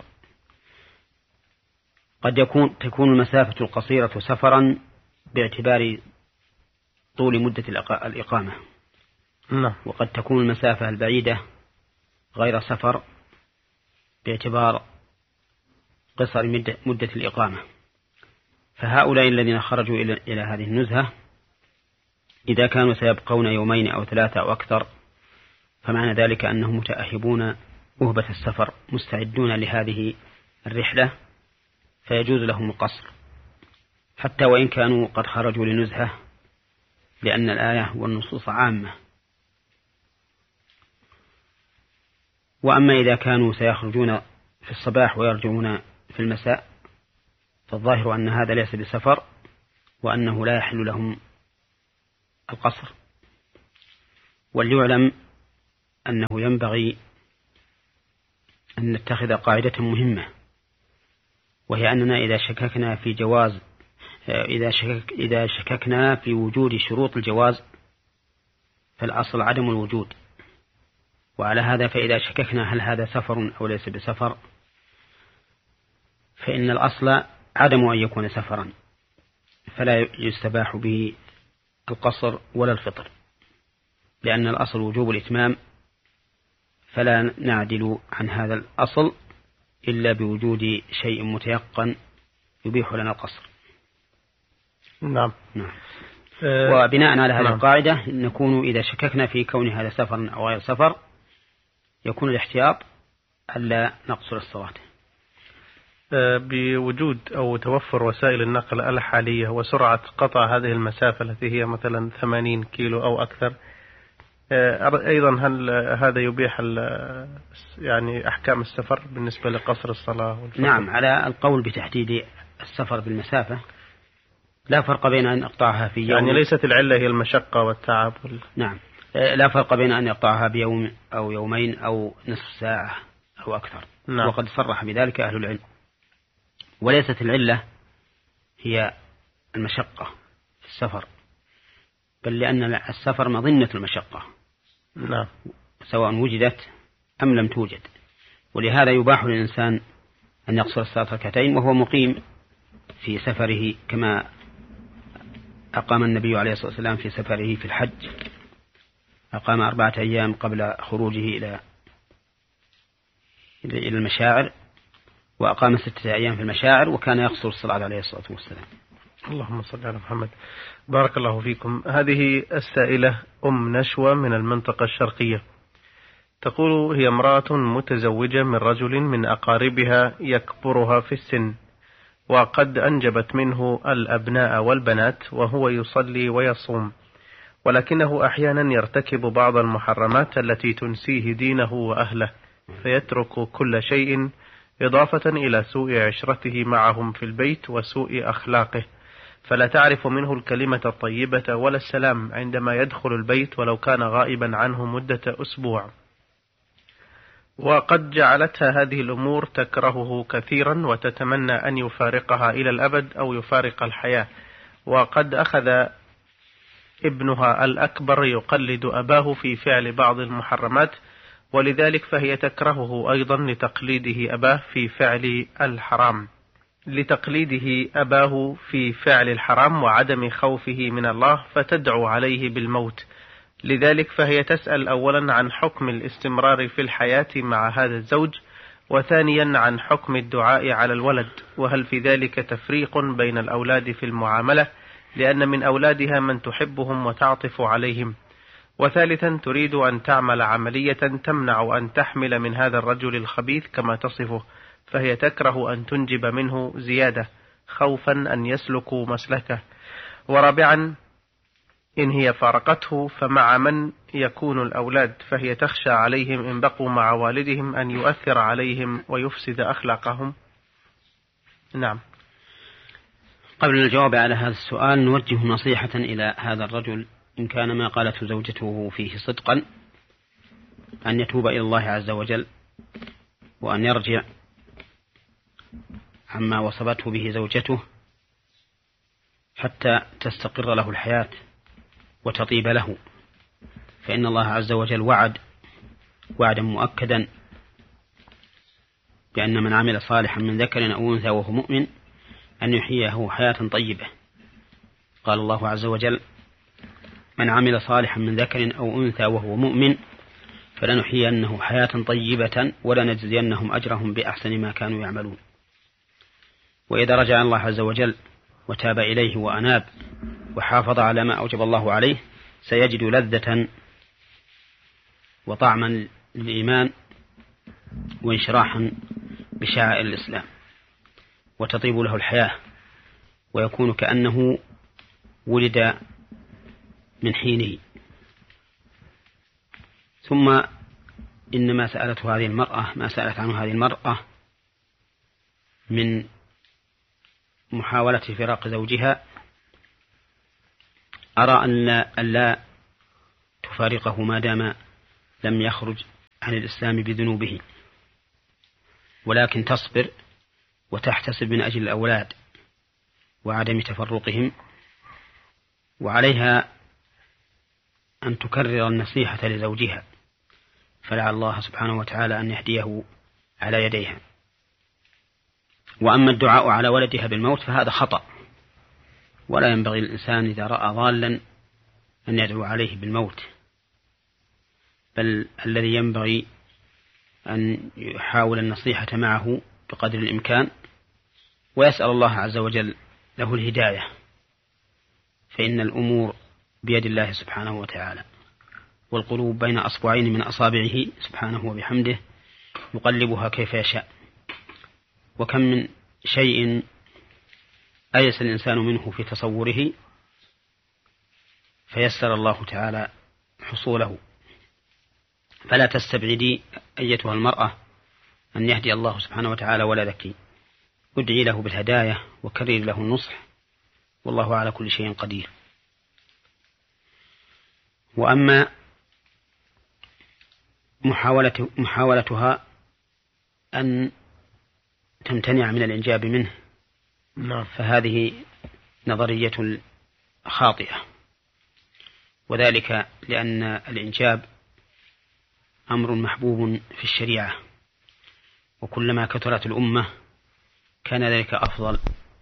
A: قد يكون تكون المسافة القصيرة سفرا باعتبار طول مدة الإقامة،
B: نعم.
A: وقد تكون المسافة البعيدة غير سفر باعتبار قصر مدة الإقامة. فهؤلاء الذين خرجوا إلى هذه النزهة إذا كانوا سيبقون يومين أو ثلاثة أو أكثر فمعنى ذلك أنهم متأهبون وهبة السفر مستعدون لهذه الرحلة، فيجوز لهم القصر حتى وإن كانوا قد خرجوا لنزهة، لأن الآية والنصوص عامة. وأما إذا كانوا سيخرجون في الصباح ويرجعون في المساء فالظاهر أن هذا ليس بسفر، وأنه لا يحل لهم القصر. وليعلم أنه ينبغي أن نتخذ قاعدة مهمة، وهي أننا إذا شككنا في جواز إذا شكك إذا شككنا في وجود شروط الجواز فالأصل عدم الوجود. وعلى هذا فإذا شككنا هل هذا سفر أو ليس بسفر فإن الأصل عدم أن يكون سفرا، فلا يستباح به القصر ولا الفطر، لأن الأصل وجوب الإتمام، فلا نعدل عن هذا الأصل إلا بوجود شيء متيقن يبيح لنا القصر.
B: نعم.
A: نعم. أه وبناء على هذه نعم. القاعدة نكون إذا شككنا في كون هذا سفر أو غير سفر يكون الاحتياط ألا نقصر الصلاة.
B: أه بوجود أو توفر وسائل النقل الحالية وسرعة قطع هذه المسافة التي هي مثلا ثمانين كيلو أو أكثر، أيضا هل هذا يبيح يعني أحكام السفر بالنسبة لقصر الصلاة والفطر؟
A: نعم، على القول بتحديد السفر بالمسافة لا فرق بين أن أقطعها في يوم،
B: يعني ليست العلة هي المشقة والتعب وال...
A: نعم، لا فرق بين أن يقطعها بيوم أو يومين أو نصف ساعة أو أكثر. نعم. وقد صرح بذلك أهل العلم. وليست العلة هي المشقة في السفر، بل لأن السفر مظنة المشقة.
B: نعم.
A: سواء وجدت أم لم توجد، ولهذا يباح للإنسان أن يقصر الصلاة ركعتين وهو مقيم في سفره، كما أقام النبي عليه الصلاة والسلام في سفره في الحج، أقام أربعة أيام قبل خروجه إلى إلى المشاعر، وأقام ستة أيام في المشاعر، وكان يقصر الصلاة عليه الصلاة والسلام.
B: اللهم صل على محمد. بارك الله فيكم. هذه السائلة أم نشوى من المنطقة الشرقية، تقول هي امرأة متزوجة من رجل من أقاربها يكبرها في السن، وقد أنجبت منه الأبناء والبنات، وهو يصلي ويصوم، ولكنه أحيانا يرتكب بعض المحرمات التي تنسيه دينه وأهله، فيترك كل شيء، إضافة إلى سوء عشرته معهم في البيت وسوء أخلاقه، فلا تعرف منه الكلمة الطيبة ولا السلام عندما يدخل البيت ولو كان غائبا عنه مدة أسبوع. وقد جعلتها هذه الأمور تكرهه كثيرا وتتمنى أن يفارقها إلى الأبد أو يفارق الحياة. وقد أخذ ابنها الأكبر يقلد أباه في فعل بعض المحرمات، ولذلك فهي تكرهه أيضا لتقليده أباه في فعل الحرام لتقليده أباه في فعل الحرام وعدم خوفه من الله، فتدعو عليه بالموت. لذلك فهي تسأل أولا عن حكم الاستمرار في الحياة مع هذا الزوج، وثانيا عن حكم الدعاء على الولد، وهل في ذلك تفريق بين الأولاد في المعاملة، لأن من أولادها من تحبهم وتعطف عليهم، وثالثا تريد أن تعمل عملية تمنع أن تحمل من هذا الرجل الخبيث كما تصفه، فهي تكره أن تنجب منه زيادة خوفا أن يسلكوا مسلكه، ورابعا إن هي فارقته فمع من يكون الأولاد، فهي تخشى عليهم إن بقوا مع والدهم أن يؤثر عليهم ويفسد أخلاقهم. نعم.
A: قبل الجواب على هذا السؤال نوجه نصيحة إلى هذا الرجل، إن كان ما قالته زوجته فيه صدقا، أن يتوب إلى الله عز وجل، وأن يرجع عما وصبته به زوجته حتى تستقر له الحياة وتطيب له، فإن الله عز وجل وعد وعدا مؤكدا بأن من عمل صالحا من ذكر أو أنثى وهو مؤمن أن يحييه حياة طيبة. قال الله عز وجل: من عمل صالحا من ذكر أو أنثى وهو مؤمن فلنحيينه حياة طيبة ولنجزينهم أجرهم بأحسن ما كانوا يعملون. وإذا رجع الله عز وجل وتاب إليه وأناب وحافظ على ما أوجب الله عليه سيجد لذة وطعما للإيمان وانشراحا بشعائر الإسلام، وتطيب له الحياة، ويكون كأنه ولد من حينه. ثم إن ما سألته هذه المرأة ما سألت عنه هذه المرأة من محاولة فراق زوجها أرى أن لا, أن لا تفارقه ما دام لم يخرج عن الإسلام بذنوبه، ولكن تصبر وتحتسب من أجل الأولاد وعدم تفرقهم، وعليها أن تكرر النصيحة لزوجها، فلعل الله سبحانه وتعالى أن يهديه على يديها. وأما الدعاء على ولدها بالموت فهذا خطأ، ولا ينبغي للإنسان إذا رأى ضالا أن يدعو عليه بالموت، بل الذي ينبغي أن يحاول النصيحة معه بقدر الإمكان، ويسأل الله عز وجل له الهداية، فإن الأمور بيد الله سبحانه وتعالى، والقلوب بين أصبعين من أصابعه سبحانه وبحمده يقلبها كيف يشاء. وكم من شيء أيس الإنسان منه في تصوره فيسر الله تعالى حصوله. فلا تستبعدي أيتها المرأة أن يهدي الله سبحانه وتعالى ولدك، ادعي له بالهداية وكرر له النصح، والله على كل شيء قدير. وأما محاولة محاولتها أن تمتنع من الإنجاب منه فهذه نظرية خاطئة، وذلك لأن الإنجاب أمر محبوب في الشريعة، وكلما كثرت الأمة كان ذلك أفضل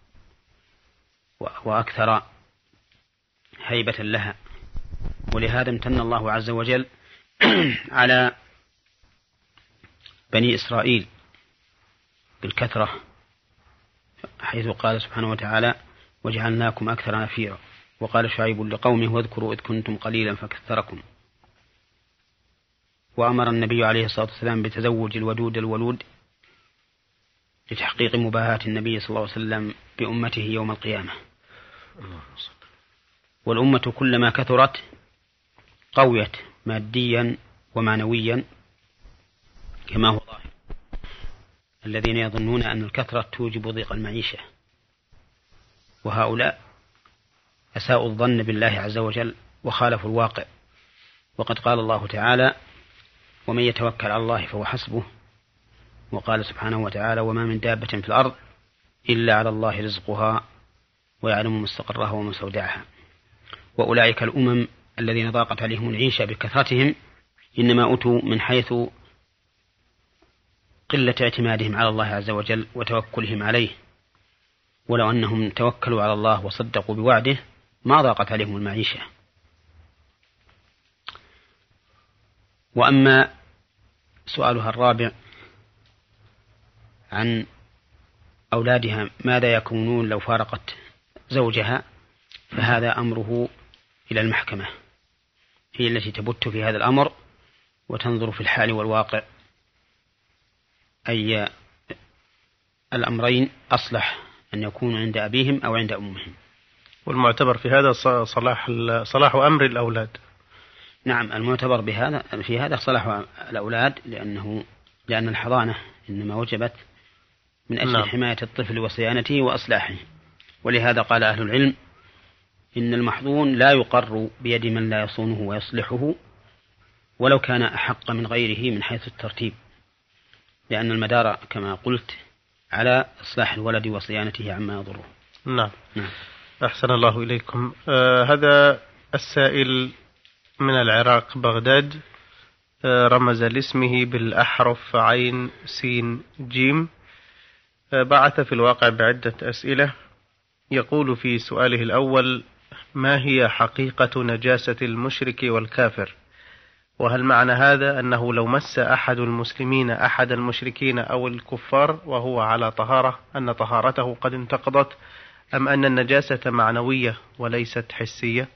A: وأكثر هيبة لها. ولهذا امتن الله عز وجل على بني إسرائيل بالكثرة، حيث قال سبحانه وتعالى وجعلناكم أكثر نفيرا، وقال شعيب لقومه واذكروا إذ كنتم قليلا فكثركم. وأمر النبي عليه الصلاة والسلام بتزوج الودود الولود لتحقيق مباهاة النبي صلى الله عليه وسلم بأمته يوم القيامة. والأمة كلما كثرت قويت ماديا ومعنويا كما هو ظاهر. الذين يظنون أن الكثرة توجب ضيق المعيشة، وهؤلاء أساءوا الظن بالله عز وجل وخالفوا الواقع. وقد قال الله تعالى ومن يتوكل على الله فهو حسبه، وقال سبحانه وتعالى وما من دابة في الأرض إلا على الله رزقها ويعلم مستقرها ومستودعها. وأولئك الأمم الذين ضاقت عليهم العيشة بكثرتهم إنما أتوا من حيث قلة اعتمادهم على الله عز وجل وتوكلهم عليه، ولو أنهم توكلوا على الله وصدقوا بوعده ما ضاقت عليهم المعيشة. وأما سؤالها الرابع عن أولادها ماذا يكونون لو فارقت زوجها، فهذا أمره إلى المحكمة، هي التي تبت في هذا الأمر وتنظر في الحال والواقع أي الأمرين أصلح أن يكونوا عند أبيهم أو عند أمهم.
B: والمعتبر في هذا صلاح صلاح أمر الأولاد.
A: نعم، المعتبر بهذا في هذا صلاح الأولاد، لأنه لأن الحضانة إنما وجبت من أجل نعم. حماية الطفل وصيانته وأصلاحه. ولهذا قال أهل العلم إن المحضون لا يقر بيد من لا يصونه ويصلحه ولو كان أحق من غيره من حيث الترتيب، لأن المدار كما قلت على إصلاح الولد وصيانته عما يضره.
B: نعم. نعم. أحسن الله إليكم. آه هذا السائل من العراق بغداد، آه رمز لاسمه بالأحرف عين سين جيم، آه بعث في الواقع بعدة أسئلة. يقول في سؤاله الأول ما هي حقيقة نجاسة المشرك والكافر؟ وهل معنى هذا أنه لو مس أحد المسلمين أحد المشركين أو الكفار وهو على طهارة أن طهارته قد انتقضت، أم أن النجاسة معنوية وليست حسية؟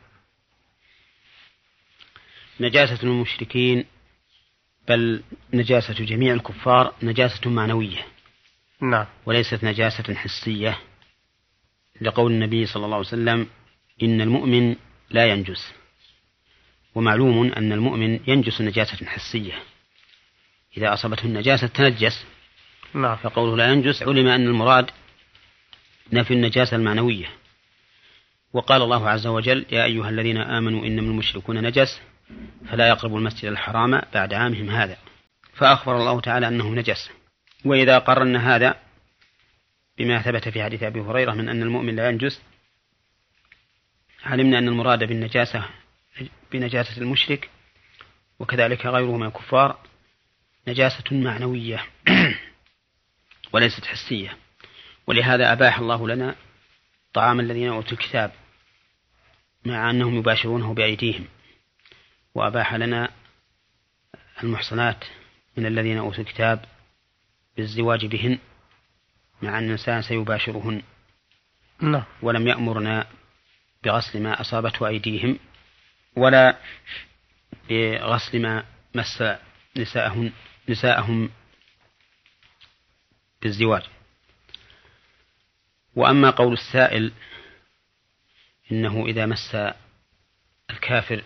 A: نجاسة المشركين بل نجاسة جميع الكفار نجاسة معنوية
B: نعم،
A: وليست نجاسة حسية، لقول النبي صلى الله عليه وسلم إن المؤمن لا ينجس. ومعلوم أن المؤمن ينجس نجاسة حسية، إذا أصابته النجاسة تنجس.
B: نعم.
A: فقوله لا ينجس علم أن المراد نفي النجاسة المعنوية. وقال الله عز وجل: يا أيها الذين آمنوا إنما المشركون نجس فلا يقربوا المسجد الحرام بعد عامهم هذا، فأخبر الله تعالى أنه نجس. وإذا قررنا هذا بما ثبت في حديث أبي هريرة من أن المؤمن لا ينجس، علمنا أن المراد بالنجاسة بنجاسة المشرك وكذلك غيره من الكفار نجاسة معنوية وليست حسية. ولهذا أباح الله لنا طعام الذين أوتوا الكتاب مع أنهم يباشرونه بأيديهم، وأباح لنا المحصنات من الذين أوتوا الكتاب بالزواج بهن مع أن الإنسان سيباشرهن.
B: نعم.
A: ولم يأمرنا بغسل ما أصابته أيديهم ولا بغسل ما مس نساءهم, نساءهم بالزواج. وأما قول السائل إنه إذا مس الكافر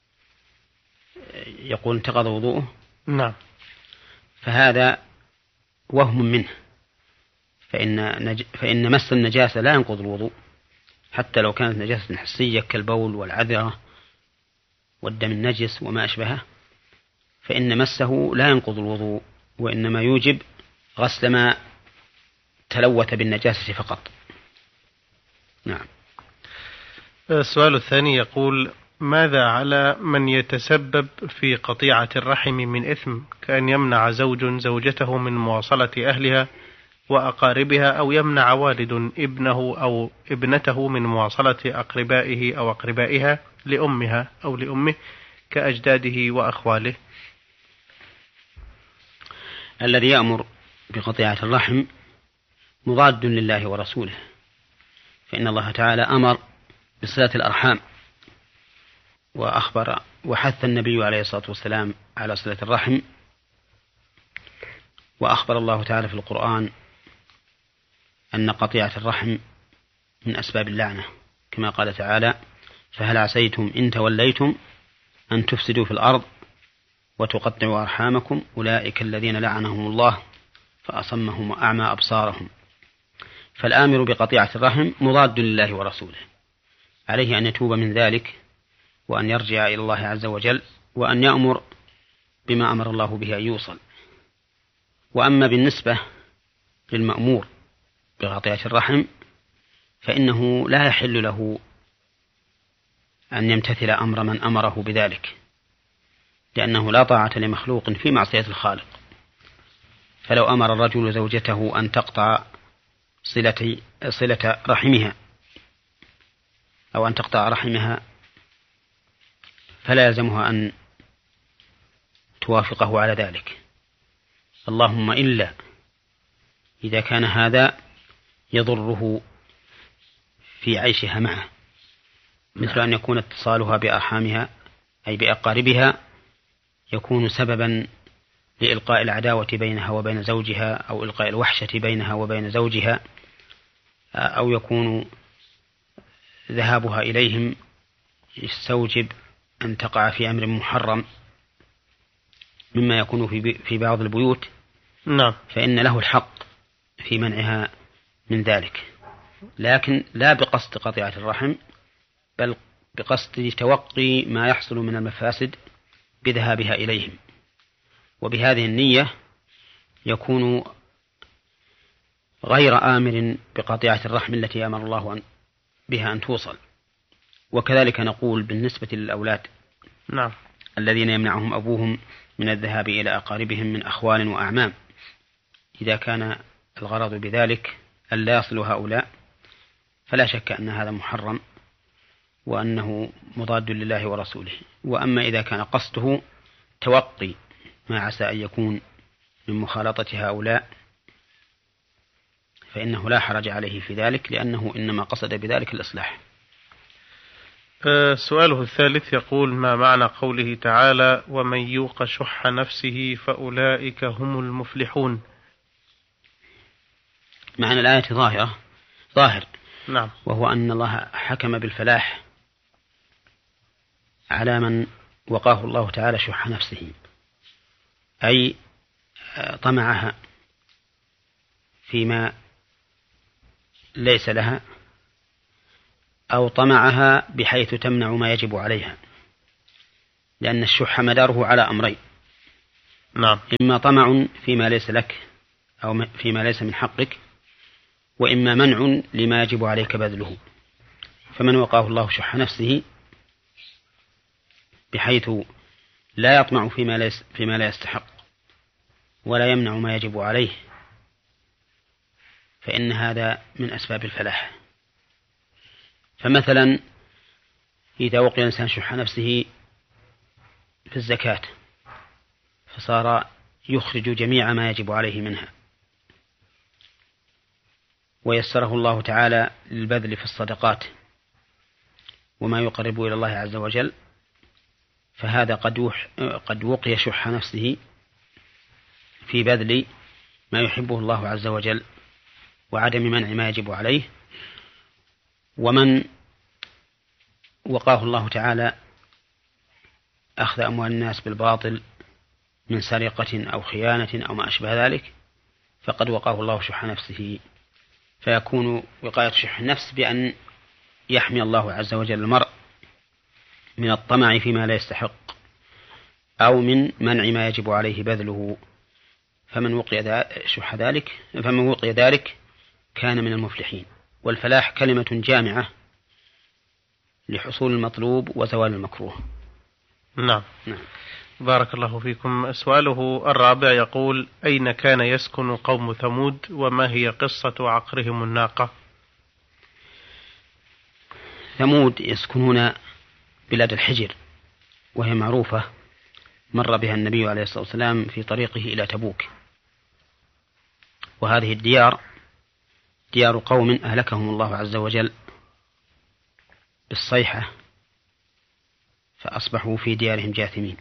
A: يقول انتقض وضوءه،
B: نعم،
A: فهذا وهم منه، فإن, نج... فإن مس النجاسة لا ينقض الوضوء حتى لو كانت نجاسة حسية كالبول والعذرة والدم النجس وما أشبهه، فإن مسه لا ينقض الوضوء، وإنما يوجب غسل ما تلوث بالنجاسة فقط. نعم.
B: السؤال الثاني يقول: ماذا على من يتسبب في قطيعة الرحم من إثم، كأن يمنع زوج زوجته من مواصلة أهلها وأقاربها، أو يمنع والد ابنه أو ابنته من مواصلة أقربائه أو أقربائها لأمها أو لأمه كأجداده وأخواله؟
A: الذي يأمر بقطيعة الرحم مضاد لله ورسوله، فإن الله تعالى أمر بصلة الأرحام وأخبر وحث النبي عليه الصلاة والسلام على صلة الرحم، وأخبر الله تعالى في القرآن أن قطيعة الرحم من أسباب اللعنة، كما قال تعالى: فهل عسيتم إن توليتم أن تفسدوا في الأرض وتقطعوا أرحامكم أولئك الذين لعنهم الله فأصمهم وأعمى أبصارهم. فالآمر بقطيعة الرحم مضاد لله ورسوله، عليه أن يتوب من ذلك وأن يرجع إلى الله عز وجل وأن يأمر بما أمر الله به أن يوصل. وأما بالنسبة للمأمور بقطيعة الرحم فإنه لا يحل له أن يمتثل أمر من أمره بذلك، لأنه لا طاعة لمخلوق في معصية الخالق. فلو أمر الرجل زوجته أن تقطع صلة, صلة رحمها أو أن تقطع رحمها فلا يلزمها أن توافقه على ذلك، اللهم إلا إذا كان هذا يضره في عيشها معه، مثل أن يكون اتصالها بأرحامها أي بأقاربها يكون سببا لإلقاء العداوة بينها وبين زوجها، أو إلقاء الوحشة بينها وبين زوجها، أو يكون ذهابها إليهم يستوجب أن تقع في أمر محرم مما يكون في في بعض البيوت،
B: نعم،
A: فإن له الحق في منعها من ذلك، لكن لا بقصد قطيعة الرحم، بل بقصد توقي ما يحصل من المفاسد بذهابها إليهم. وبهذه النية يكون غير آمر بقطيعة الرحم التي أمر الله بها أن توصل. وكذلك نقول بالنسبة للأولاد،
B: نعم،
A: الذين يمنعهم أبوهم من الذهاب إلى أقاربهم من أخوال وأعمام، إذا كان الغرض بذلك أن لا يصلوا هؤلاء فلا شك أن هذا محرم وأنه مضاد لله ورسوله. وأما إذا كان قصده توقي ما عسى أن يكون من مخالطة هؤلاء فإنه لا حرج عليه في ذلك، لأنه إنما قصد بذلك الإصلاح.
B: سؤاله الثالث يقول: ما معنى قوله تعالى: ومن يوق شح نفسه فأولئك هم المفلحون؟
A: معنى الآية ظاهرة ظاهر
B: نعم،
A: وهو أن الله حكم بالفلاح على من وقاه الله تعالى شح نفسه، أي طمعها فيما ليس لها أو طمعها بحيث تمنع ما يجب عليها، لأن الشح مداره على أمرين:
B: نعم.
A: إما طمع فيما ليس لك أو فيما ليس من حقك، وإما منع لما يجب عليك بذله. فمن وقاه الله شح نفسه بحيث لا يطمع فيما, ليس فيما لا يستحق ولا يمنع ما يجب عليه، فإن هذا من أسباب الفلاح. فمثلا إذا وقي الإنسان شح نفسه في الزكاة فصار يخرج جميع ما يجب عليه منها، ويسره الله تعالى للبذل في الصدقات وما يقرب إلى الله عز وجل، فهذا قد قد وقي شح نفسه في بذل ما يحبه الله عز وجل وعدم منع ما يجب عليه. ومن وقاه الله تعالى أخذ أموال الناس بالباطل من سرقة أو خيانة أو ما أشبه ذلك فقد وقاه الله شح نفسه، فيكون وقاية شح النفس بأن يحمي الله عز وجل المرء من الطمع فيما لا يستحق أو من منع ما يجب عليه بذله. فمن وقي شح ذلك فمن وقي ذلك كان من المفلحين. والفلاح كلمة جامعة لحصول المطلوب وزوال المكروه.
B: نعم.
A: نعم.
B: بارك الله فيكم. سؤاله الرابع يقول: أين كان يسكن قوم ثمود وما هي قصة عقرهم الناقة؟
A: ثمود يسكنون بلاد الحجر، وهي معروفة، مر بها النبي عليه الصلاة والسلام في طريقه إلى تبوك. وهذه الديار ديار قوم أهلكهم الله عز وجل بالصيحة فأصبحوا في ديارهم جاثمين.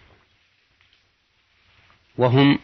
A: وهم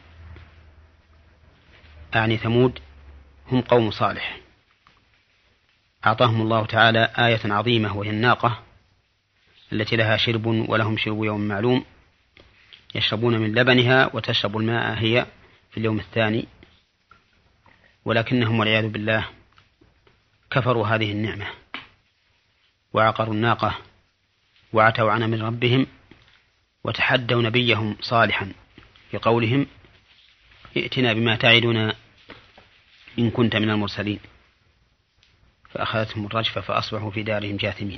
A: أعني ثمود هم قوم صالح، أعطاهم الله تعالى آية عظيمة وهي الناقة التي لها شرب ولهم شرب يوم معلوم، يشربون من لبنها وتشرب الماء هي في اليوم الثاني، ولكنهم والعياذ بالله كفروا هذه النعمة وعقروا الناقة وعتوا عن أمر ربهم وتحدوا نبيهم صالحا في قولهم: ائتنا بما تعدنا إن كنت من المرسلين، فأخذتهم الرجفة فأصبحوا في دارهم جاثمين.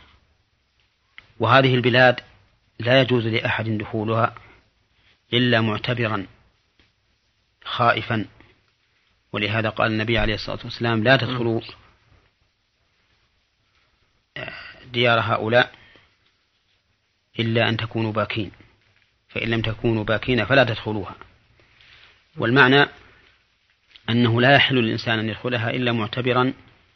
A: وهذه البلاد لا يجوز لأحد دخولها إلا معتبرا خائفا، ولهذا قال النبي عليه الصلاة والسلام: لا تدخلوا ديار هؤلاء إلا أن تكونوا باكين، فإن لم تكونوا باكين فلا تدخلوها. والمعنى أنه لا يحل للإنسان أن يدخلها إلا معتبرا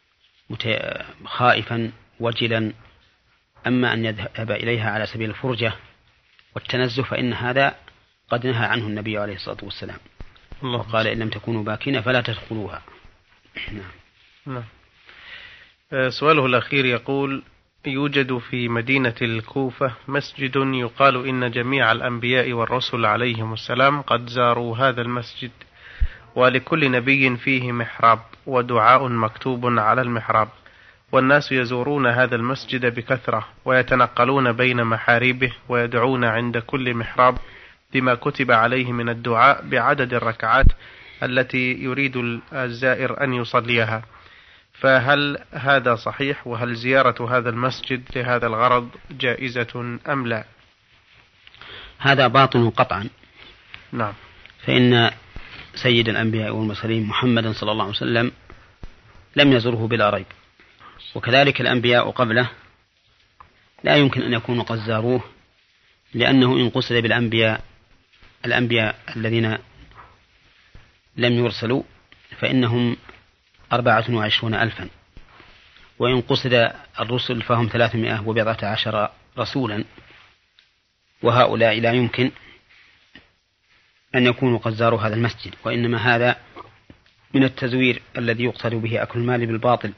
A: خائفا وجلا. أما أن يذهب إليها على سبيل الفرجة والتنزه فإن هذا قد نهى عنه النبي عليه الصلاة والسلام، وقال: إن لم تكونوا باكين فلا تدخلوها.
B: نعم. نعم. سؤاله الأخير يقول: يوجد في مدينة الكوفة مسجد يقال إن جميع الأنبياء والرسل عليهم السلام قد زاروا هذا المسجد، ولكل نبي فيه محراب ودعاء مكتوب على المحراب، والناس يزورون هذا المسجد بكثرة ويتنقلون بين محاريبه ويدعون عند كل محراب بما كتب عليه من الدعاء بعدد الركعات التي يريد الزائر أن يصليها، فهل هذا صحيح؟ وهل زيارة هذا المسجد لهذا الغرض جائزة أم لا؟
A: هذا باطل قطعا.
B: نعم.
A: فإن سيد الأنبياء والمرسلين محمدا صلى الله عليه وسلم لم يزره بلا ريب، وكذلك الأنبياء قبله لا يمكن أن يكونوا قد زاروه، لأنه إن قصد بالأنبياء الأنبياء الذين لم يرسلوا فإنهم أربعة وعشرون ألفا، وإن قصد الرسل فهم ثلاثمائة وبضعة عشر رسولا، وهؤلاء لا يمكن أن يكونوا قد زاروا هذا المسجد، وإنما هذا من التزوير الذي يقصد به أكل المال بالباطل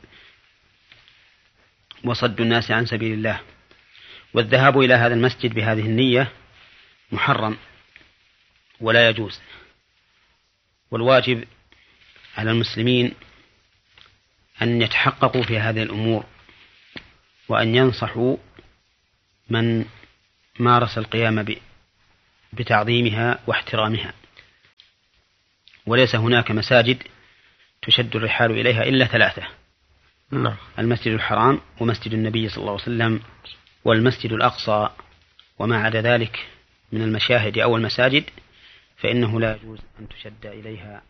A: وصد الناس عن سبيل الله. والذهاب إلى هذا المسجد بهذه النية محرم ولا يجوز. والواجب على المسلمين أن يتحققوا في هذه الأمور وأن ينصحوا من مارس القيام بتعظيمها واحترامها. وليس هناك مساجد تشد الرحال إليها إلا ثلاثة:
B: نعم.
A: المسجد الحرام، ومسجد النبي صلى الله عليه وسلم، والمسجد الأقصى. وما عدا ذلك من المشاهد أو المساجد فإنه لا يجوز أن تشد إليها